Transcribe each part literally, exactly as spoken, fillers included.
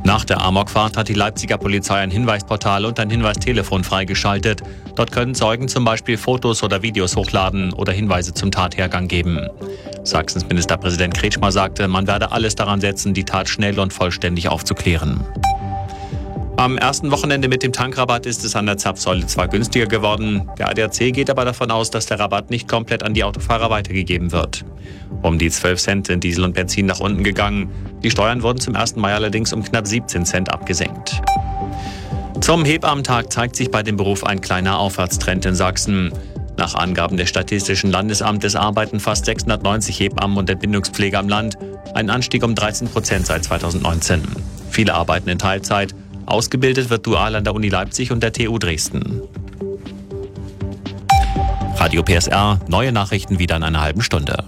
Nach der Amokfahrt hat die Leipziger Polizei ein Hinweisportal und ein Hinweistelefon freigeschaltet. Dort können Zeugen zum Beispiel Fotos oder Videos hochladen oder Hinweise zum Tathergang geben. Sachsens Ministerpräsident Kretschmer sagte, man werde alles daran setzen, die Tat schnell und vollständig aufzuklären. Am ersten Wochenende mit dem Tankrabatt ist es an der Zapfsäule zwar günstiger geworden, der A D A C geht aber davon aus, dass der Rabatt nicht komplett an die Autofahrer weitergegeben wird. Um die zwölf Cent sind Diesel und Benzin nach unten gegangen. Die Steuern wurden zum ersten Mai allerdings um knapp siebzehn Cent abgesenkt. Zum Hebammentag zeigt sich bei dem Beruf ein kleiner Aufwärtstrend in Sachsen. Nach Angaben des Statistischen Landesamtes arbeiten fast sechshundertneunzig Hebammen und Entbindungspfleger am Land, ein Anstieg um dreizehn Prozent seit zweitausendneunzehn. Viele arbeiten in Teilzeit. Ausgebildet wird dual an der Uni Leipzig und der T U Dresden. Radio P S R, neue Nachrichten wieder in einer halben Stunde.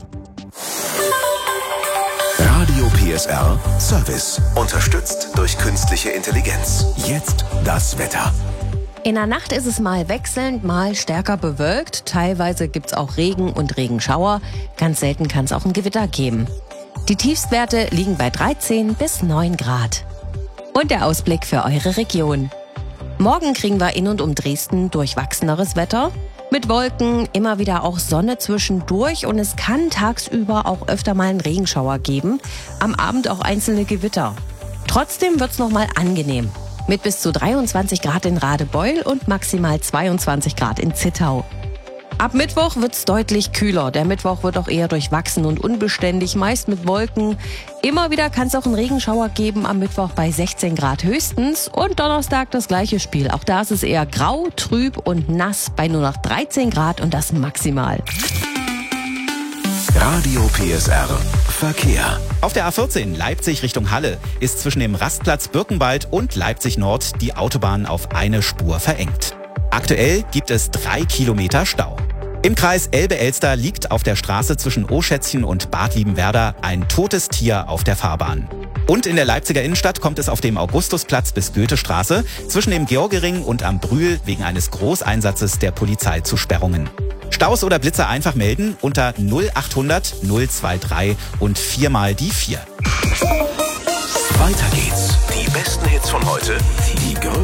Radio P S R Service, unterstützt durch künstliche Intelligenz. Jetzt das Wetter. In der Nacht ist es mal wechselnd, mal stärker bewölkt. Teilweise gibt es auch Regen und Regenschauer. Ganz selten kann es auch ein Gewitter geben. Die Tiefstwerte liegen bei dreizehn bis neun Grad. Und der Ausblick für eure Region. Morgen kriegen wir in und um Dresden durchwachseneres Wetter. Mit Wolken, immer wieder auch Sonne zwischendurch und es kann tagsüber auch öfter mal einen Regenschauer geben. Am Abend auch einzelne Gewitter. Trotzdem wird's noch mal angenehm. Mit bis zu dreiundzwanzig Grad in Radebeul und maximal zweiundzwanzig Grad in Zittau. Ab Mittwoch wird's deutlich kühler. Der Mittwoch wird auch eher durchwachsen und unbeständig, meist mit Wolken. Immer wieder kann es auch einen Regenschauer geben, am Mittwoch bei sechzehn Grad höchstens. Und Donnerstag das gleiche Spiel. Auch da ist es eher grau, trüb und nass bei nur noch dreizehn Grad und das maximal. Radio P S R Verkehr. Auf der A vierzehn Leipzig Richtung Halle ist zwischen dem Rastplatz Birkenwald und Leipzig Nord die Autobahn auf eine Spur verengt. Aktuell gibt es drei Kilometer Stau. Im Kreis Elbe-Elster liegt auf der Straße zwischen Oschätzchen und Bad Liebenwerda ein totes Tier auf der Fahrbahn. Und in der Leipziger Innenstadt kommt es auf dem Augustusplatz bis Goethestraße zwischen dem Georgering und am Brühl wegen eines Großeinsatzes der Polizei zu Sperrungen. Staus oder Blitzer einfach melden unter null achthundert null drei und viermal die vier. Weiter geht's. Die besten Hits von heute, die größten